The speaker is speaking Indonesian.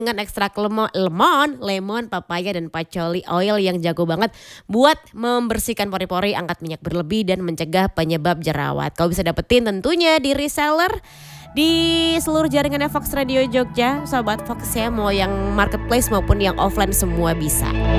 dengan ekstrak lemon, papaya, dan patchouli oil yang jago banget buat membersihkan pori-pori, angkat minyak berlebih, dan mencegah penyebab jerawat. Kau bisa dapetin tentunya di reseller di seluruh jaringannya Fox Radio Jogja, Sobat Fox ya, mau yang marketplace maupun yang offline semua bisa.